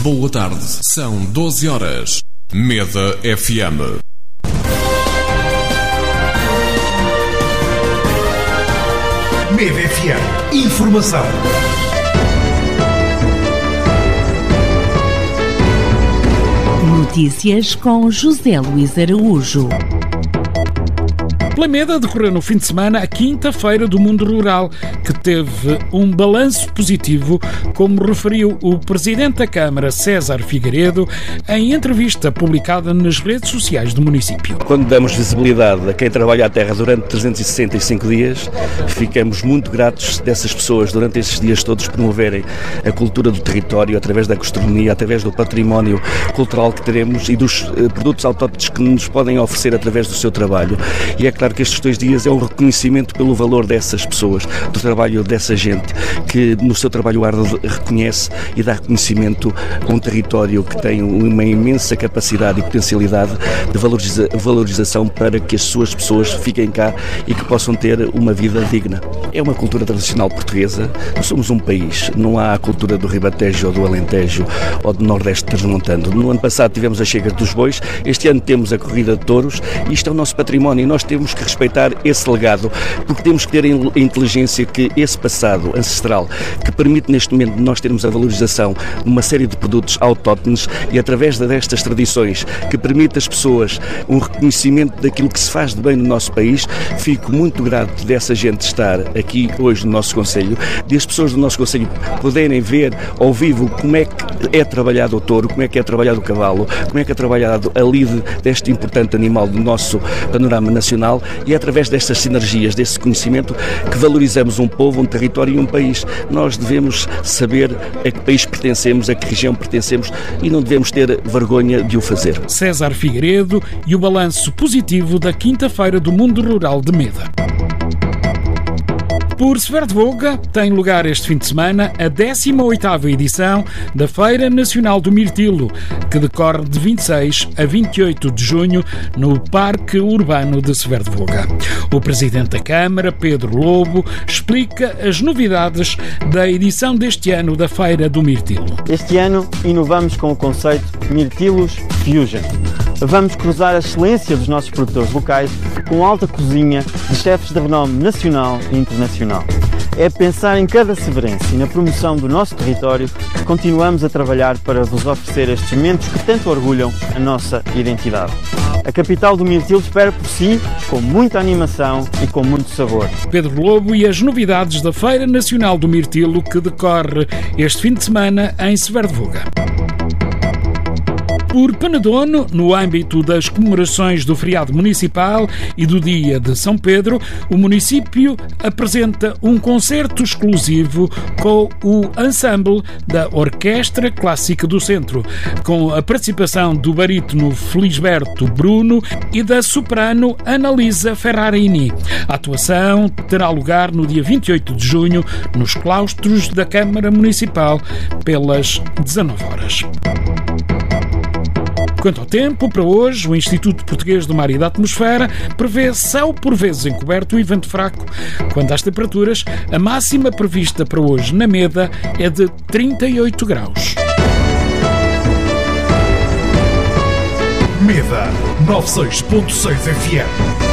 boa tarde. São 12 horas. Meda FM. Meda FM. Informação. Notícias com José Luís Araújo. Pela Meda decorreu no fim de semana a quinta-feira do mundo rural, que teve um balanço positivo, como referiu o Presidente da Câmara, César Figueiredo, em entrevista publicada nas redes sociais do município. Quando damos visibilidade a quem trabalha a terra durante 365 dias, ficamos muito gratos dessas pessoas durante esses dias todos promoverem a cultura do território através da gastronomia, através do património cultural que teremos e dos produtos autóctones que nos podem oferecer através do seu trabalho. E é claro que estes 2 dias é um reconhecimento pelo valor dessas pessoas, do trabalho dessa gente que no seu trabalho árduo reconhece e dá reconhecimento a um território que tem uma imensa capacidade e potencialidade de valorização para que as suas pessoas fiquem cá e que possam ter uma vida digna. É uma cultura tradicional portuguesa. Nós somos um país, não há a cultura do Ribatejo ou do Alentejo ou do Nordeste transmontano. No ano passado tivemos a chega dos bois, este ano temos a corrida de touros e isto é o nosso património e nós temos que respeitar esse legado, porque temos que ter a inteligência que esse passado ancestral, que permite neste momento nós termos a valorização de uma série de produtos autóctones e através destas tradições, que permite às pessoas um reconhecimento daquilo que se faz de bem no nosso país. Fico muito grato dessa gente estar aqui hoje no nosso concelho, de as pessoas do nosso concelho poderem ver ao vivo como é que é trabalhado o touro, como é que é trabalhado o cavalo, como é que é trabalhado a lide deste importante animal do nosso panorama nacional. E é através destas sinergias, desse conhecimento, que valorizamos um povo, um território e um país. Nós devemos saber a que país pertencemos, a que região pertencemos e não devemos ter vergonha de o fazer. César Figueiredo e o balanço positivo da quinta-feira do mundo rural de Meda. Por Sverdvoga tem lugar este fim de semana a 18ª edição da Feira Nacional do Mirtilo, que decorre de 26 a 28 de junho no Parque Urbano de Sverdvoga. O Presidente da Câmara, Pedro Lobo, explica as novidades da edição deste ano da Feira do Mirtilo. Este ano inovamos com o conceito Mirtilos Fusion. Vamos cruzar a excelência dos nossos produtores locais com a alta cozinha de chefes de renome nacional e internacional. É pensar em cada severense e na promoção do nosso território que continuamos a trabalhar para vos oferecer estes momentos que tanto orgulham a nossa identidade. A capital do Mirtilo espera por si, com muita animação e com muito sabor. Pedro Lobo e as novidades da Feira Nacional do Mirtilo, que decorre este fim de semana em Sverdvoga. Por Penedono, no âmbito das comemorações do feriado municipal e do dia de São Pedro, o município apresenta um concerto exclusivo com o ensemble da Orquestra Clássica do Centro, com a participação do barítono Felisberto Bruno e da soprano Annalisa Ferrarini. A atuação terá lugar no dia 28 de junho, nos claustros da Câmara Municipal, pelas 19 horas. Quanto ao tempo, para hoje, o Instituto Português do Mar e da Atmosfera prevê céu por vezes encoberto e vento fraco. Quanto às temperaturas, a máxima prevista para hoje na Meda é de 38 graus. Meda 96.6 FM.